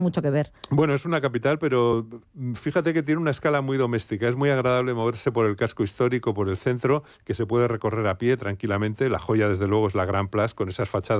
mucho que ver. Bueno, es una capital, pero fíjate que tiene una escala muy doméstica. Es muy agradable moverse por el casco histórico, por el centro, que se puede recorrer a pie tranquilamente. La joya, desde luego, es la Gran Place, con esas fachadas